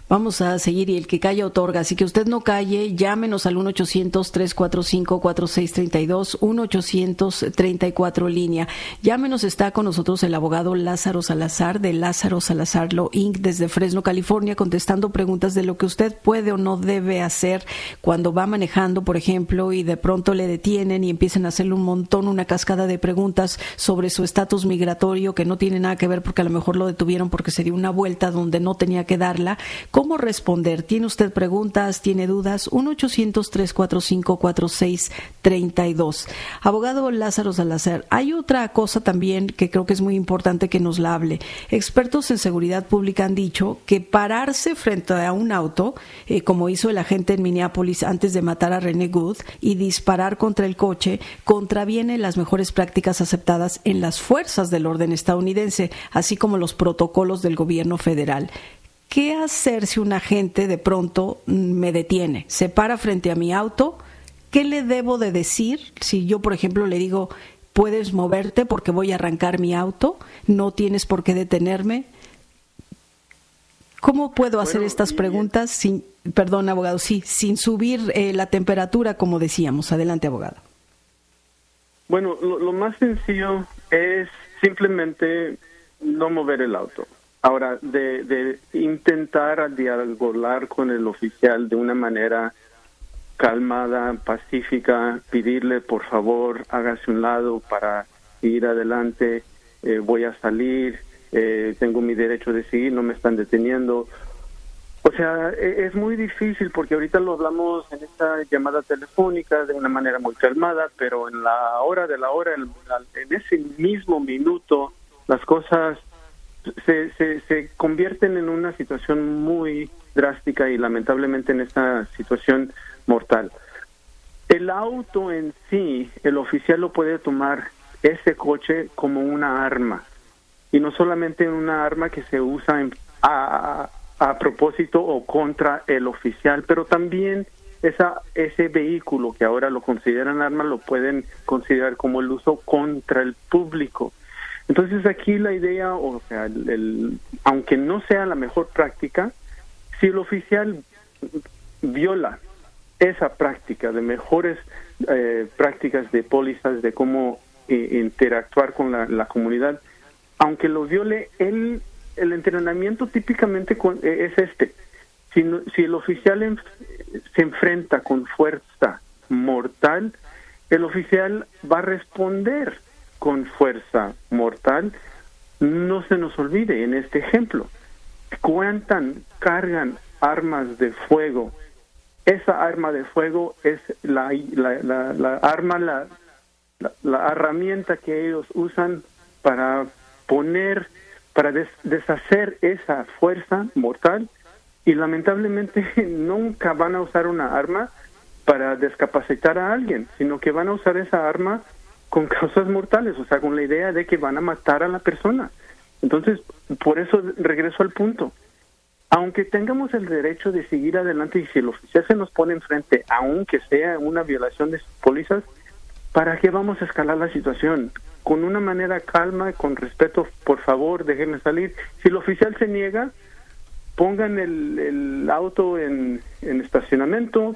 Vamos a seguir y el que calla otorga, así que usted no calle, llámenos al 1-800-345-4632, 1-800-34 línea. Llámenos, está con nosotros el abogado Lázaro Salazar de Lázaro Salazar Law Inc. desde Fresno, California, contestando preguntas de lo que usted puede o no debe hacer cuando va manejando, por ejemplo, y de pronto le detienen y empiezan a hacerle una cascada de preguntas sobre su estatus migratorio que no tiene nada que ver porque a lo mejor lo detuvieron porque se dio una vuelta donde no tenía que darla. ¿Cómo responder? ¿Tiene usted preguntas? ¿Tiene dudas? 1-800-345-4632. Abogado Lázaro Salazar, hay otra cosa también que creo que es muy importante que nos la hable. Expertos en seguridad pública han dicho que pararse frente a un auto, como hizo el agente en Minneapolis antes de matar a René Good, y disparar contra el coche, contraviene las mejores prácticas aceptadas en las fuerzas del orden estadounidense, así como los protocolos del gobierno federal. ¿Qué hacer si un agente de pronto me detiene? Se para frente a mi auto. ¿Qué le debo de decir? Si yo, por ejemplo, le digo, puedes moverte porque voy a arrancar mi auto, no tienes por qué detenerme. ¿Cómo puedo hacer estas preguntas sin, perdón, abogado, sin subir la temperatura, como decíamos? Adelante, abogado. Bueno, lo más sencillo es simplemente no mover el auto. Ahora, de intentar dialogar con el oficial de una manera calmada, pacífica, pedirle, por favor, hágase un lado para ir adelante, voy a salir, tengo mi derecho de seguir, no me están deteniendo. O sea, es muy difícil porque ahorita lo hablamos en esta llamada telefónica de una manera muy calmada, pero en la hora de la hora, en ese mismo minuto, las cosas se convierten en una situación muy drástica y lamentablemente en esta situación mortal. El auto en sí, el oficial lo puede tomar ese coche como una arma, y no solamente una arma que se usa a propósito o contra el oficial, pero también ese vehículo que ahora lo consideran arma lo pueden considerar como el uso contra el público. Entonces aquí la idea, o sea, aunque no sea la mejor práctica, si el oficial viola esa práctica de mejores prácticas de pólizas, de cómo interactuar con la comunidad, aunque lo viole, el entrenamiento típicamente es este. Si el oficial se enfrenta con fuerza mortal, el oficial va a responder con fuerza mortal. No se nos olvide en este ejemplo, cargan armas de fuego. Esa arma de fuego es la arma, la herramienta que ellos usan para deshacer esa fuerza mortal, y lamentablemente nunca van a usar una arma para discapacitar a alguien, sino que van a usar esa arma con causas mortales, o sea, con la idea de que van a matar a la persona. Entonces, por eso regreso al punto. Aunque tengamos el derecho de seguir adelante, y si el oficial se nos pone enfrente, aunque sea una violación de sus pólizas, ¿para qué vamos a escalar la situación? Con una manera calma, con respeto, por favor, déjenme salir. Si el oficial se niega, pongan el auto en estacionamiento,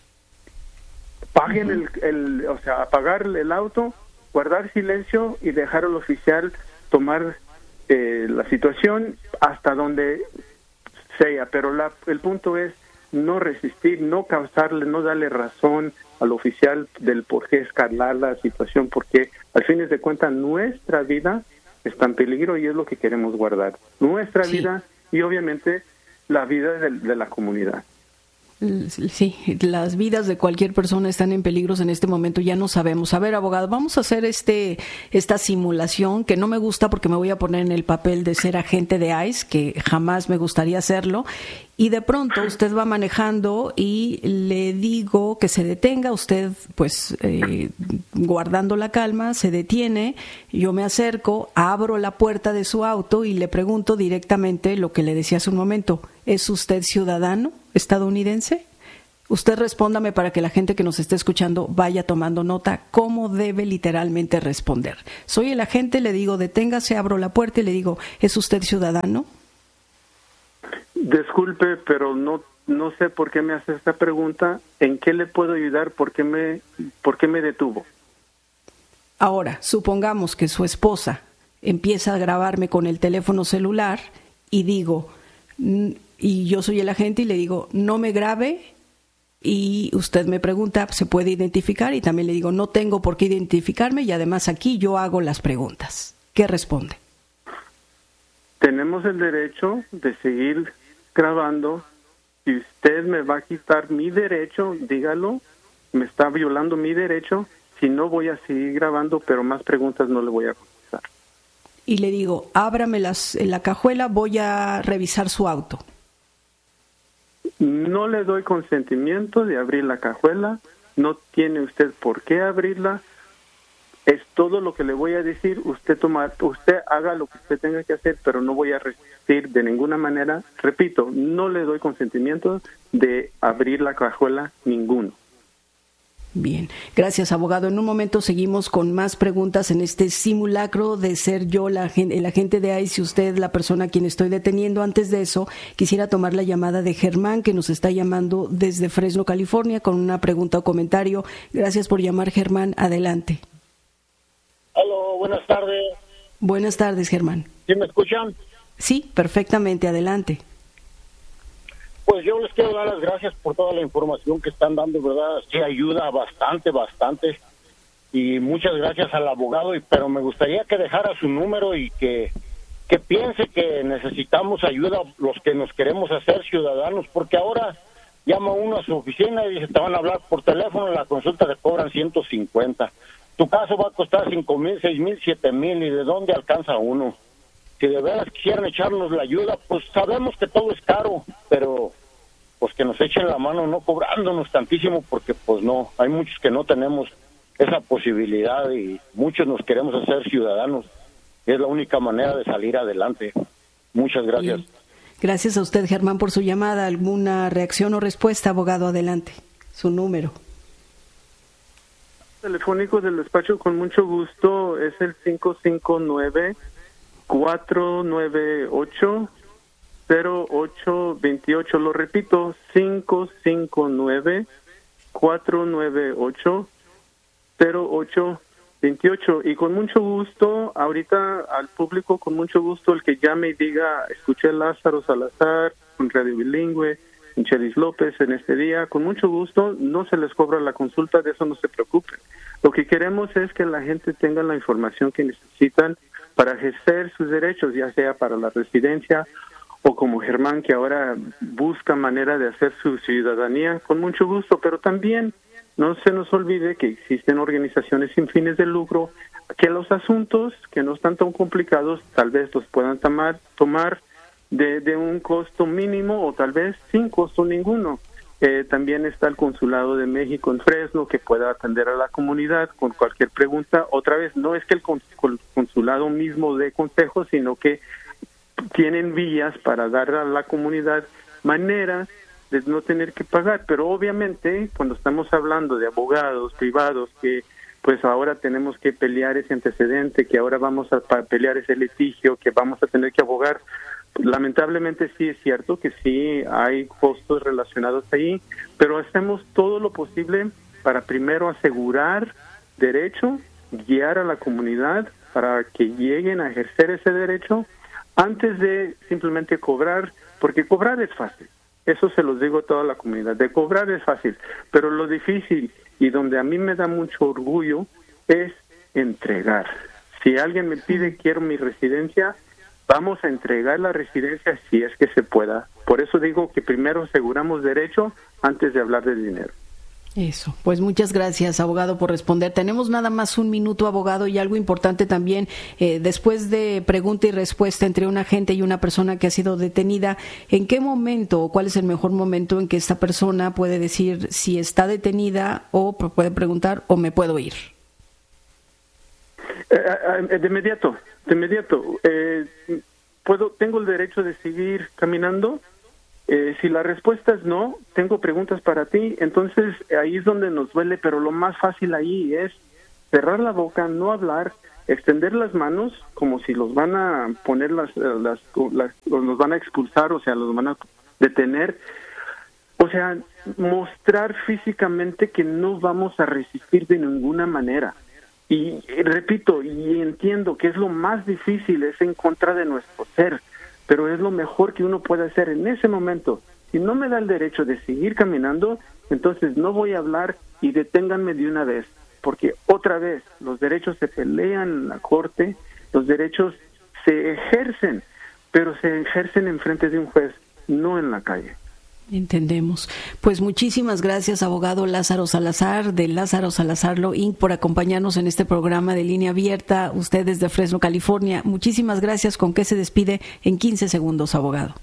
paguen apagar el auto, guardar silencio y dejar al oficial tomar la situación hasta donde sea. Pero el punto es no resistir, no causarle, no darle razón al oficial del por qué escalar la situación, porque al fin de cuentas nuestra vida está en peligro y es lo que queremos guardar. Nuestra vida y obviamente la vida de la comunidad. Sí, las vidas de cualquier persona están en peligro en este momento, ya no sabemos. A ver, abogado, vamos a hacer esta simulación, que no me gusta porque me voy a poner en el papel de ser agente de ICE, que jamás me gustaría hacerlo, y de pronto usted va manejando y le digo que se detenga, usted pues guardando la calma, se detiene, yo me acerco, abro la puerta de su auto y le pregunto directamente lo que le decía hace un momento, ¿es usted ciudadano estadounidense? Usted respóndame para que la gente que nos esté escuchando vaya tomando nota cómo debe literalmente responder. Soy el agente, le digo, deténgase, abro la puerta y le digo, ¿es usted ciudadano? Disculpe, pero no sé por qué me hace esta pregunta. ¿En qué le puedo ayudar? ¿Por qué me detuvo? Ahora, supongamos que su esposa empieza a grabarme con el teléfono celular y digo, y yo soy el agente y le digo, no me grabe, y usted me pregunta, ¿se puede identificar? Y también le digo, no tengo por qué identificarme y además aquí yo hago las preguntas. ¿Qué responde? Tenemos el derecho de seguir grabando. Si usted me va a quitar mi derecho, dígalo, me está violando mi derecho. Si no, voy a seguir grabando, pero más preguntas no le voy a contestar. Y le digo, ábrame la cajuela, voy a revisar su auto. No le doy consentimiento de abrir la cajuela, no tiene usted por qué abrirla. Es todo lo que le voy a decir. Usted haga lo que usted tenga que hacer, pero no voy a resistir de ninguna manera. Repito, no le doy consentimiento de abrir la cajuela ninguno. Bien, gracias, abogado. En un momento seguimos con más preguntas en este simulacro de ser yo el agente de ICE y usted la persona a quien estoy deteniendo. Antes de eso, quisiera tomar la llamada de Germán, que nos está llamando desde Fresno, California, con una pregunta o comentario. Gracias por llamar, Germán. Adelante. Aló, buenas tardes. Buenas tardes, Germán. ¿Sí me escuchan? Sí, perfectamente. Adelante. Pues yo les quiero dar las gracias por toda la información que están dando, ¿verdad? Sí ayuda bastante. Y muchas gracias al abogado, pero me gustaría que dejara su número y que piense que necesitamos ayuda los que nos queremos hacer ciudadanos, porque ahora llama uno a su oficina y dice, te van a hablar por teléfono, en la consulta te cobran 150. Tu caso va a costar 5,000, 6,000, 7,000, ¿y de dónde alcanza uno? Si de veras quisieran echarnos la ayuda, pues sabemos que todo es caro, pero pues que nos echen la mano no cobrándonos tantísimo, porque pues no, hay muchos que no tenemos esa posibilidad y muchos nos queremos hacer ciudadanos. Es la única manera de salir adelante. Muchas gracias. Bien. Gracias a usted, Germán, por su llamada. ¿Alguna reacción o respuesta, abogado? Adelante. Su número. Telefónico del despacho, con mucho gusto, es el 559-498-0828. Lo repito, 559-498-0828. Y con mucho gusto, ahorita al público, con mucho gusto, el que llame y diga, escuché a Lázaro Salazar en Radio Bilingüe, en Chelis López en este día, con mucho gusto, no se les cobra la consulta, de eso no se preocupen. Lo que queremos es que la gente tenga la información que necesitan para ejercer sus derechos, ya sea para la residencia o como Germán, que ahora busca manera de hacer su ciudadanía, con mucho gusto, pero también no se nos olvide que existen organizaciones sin fines de lucro, que los asuntos que no están tan complicados tal vez los puedan tomar de un costo mínimo o tal vez sin costo ninguno. También está el Consulado de México en Fresno, que pueda atender a la comunidad con cualquier pregunta. Otra vez, no es que el consulado mismo dé consejos, sino que tienen vías para dar a la comunidad maneras de no tener que pagar. Pero obviamente, cuando estamos hablando de abogados privados, que pues ahora tenemos que pelear ese antecedente, que ahora vamos a pelear ese litigio, que vamos a tener que abogar, lamentablemente sí es cierto que sí hay costos relacionados ahí, pero hacemos todo lo posible para primero asegurar derecho, guiar a la comunidad para que lleguen a ejercer ese derecho antes de simplemente cobrar, porque cobrar es fácil, eso se los digo a toda la comunidad, de cobrar es fácil, pero lo difícil y donde a mí me da mucho orgullo es entregar. Si alguien me pide quiero mi residencia, vamos a entregar la residencia si es que se pueda. Por eso digo que primero aseguramos derecho antes de hablar de dinero. Eso, pues muchas gracias, abogado, por responder. Tenemos nada más un minuto, abogado, y algo importante también, después de pregunta y respuesta entre un agente y una persona que ha sido detenida, ¿en qué momento o cuál es el mejor momento en que esta persona puede decir si está detenida o puede preguntar o me puedo ir? De inmediato. ¿Tengo el derecho de seguir caminando? Si la respuesta es no, tengo preguntas para ti. Entonces ahí es donde nos duele, pero lo más fácil ahí es cerrar la boca, no hablar extender las manos como si los van a poner los van a expulsar, o sea, los van a detener, o sea, mostrar físicamente que no vamos a resistir de ninguna manera. Y repito, y entiendo que es lo más difícil, es en contra de nuestro ser, pero es lo mejor que uno puede hacer en ese momento. Si no me da el derecho de seguir caminando, entonces no voy a hablar y deténganme de una vez, porque otra vez los derechos se pelean en la corte, los derechos se ejercen, pero se ejercen en frente de un juez, no en la calle. Entendemos. Pues muchísimas gracias, abogado Lázaro Salazar, de Lázaro Salazar Law Inc., por acompañarnos en este programa de Línea Abierta, usted desde Fresno, California. Muchísimas gracias. ¿Con qué se despide en 15 segundos, abogado?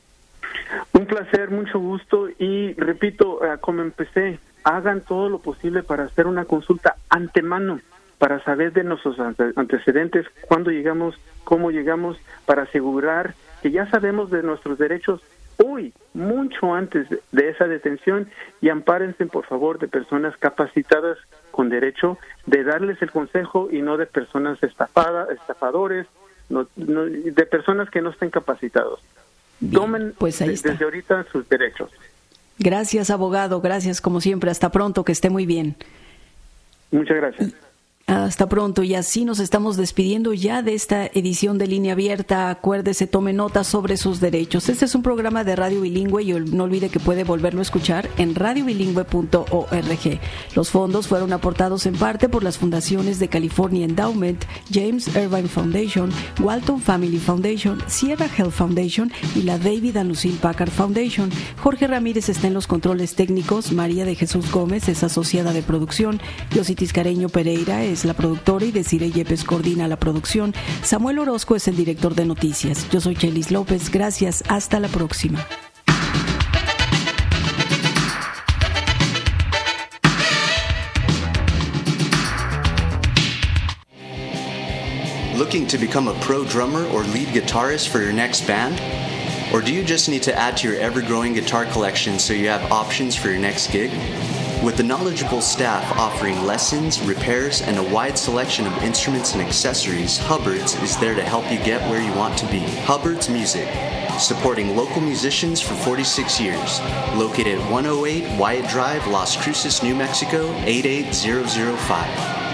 Un placer, mucho gusto, y repito, como empecé, hagan todo lo posible para hacer una consulta antemano, para saber de nuestros antecedentes, cuándo llegamos, cómo llegamos, para asegurar que ya sabemos de nuestros derechos hoy, mucho antes de esa detención, y ampárense por favor de personas capacitadas con derecho, de darles el consejo y no de personas estafadores, de personas que no estén capacitados. Bien, tomen pues ahí está. Desde ahorita sus derechos. Gracias, abogado, gracias como siempre, hasta pronto, que esté muy bien. Muchas gracias. Hasta pronto, y así nos estamos despidiendo ya de esta edición de Línea Abierta. Acuérdese, tome nota sobre sus derechos. Este es un programa de radio bilingüe y no olvide que puede volverlo a escuchar en radiobilingüe.org. Los fondos fueron aportados en parte por las fundaciones de California Endowment, James Irvine Foundation, Walton Family Foundation, Sierra Health Foundation y la David and Lucille Packard Foundation. Jorge Ramírez está en los controles técnicos, María de Jesús Gómez es asociada de producción, Yossi Tiscareño Pereira es la productora y Desiree Yepes coordina la producción. Samuel Orozco es el director de noticias. Yo soy Chelis López. Gracias. Hasta la próxima. Looking to become a pro drummer or lead guitarist for your next band? Or do you just need to add to your ever-growing guitar collection so you have options for your next gig? With the knowledgeable staff offering lessons, repairs, and a wide selection of instruments and accessories, Hubbard's is there to help you get where you want to be. Hubbard's Music, supporting local musicians for 46 years. Located at 108 Wyatt Drive, Las Cruces, New Mexico, 88005.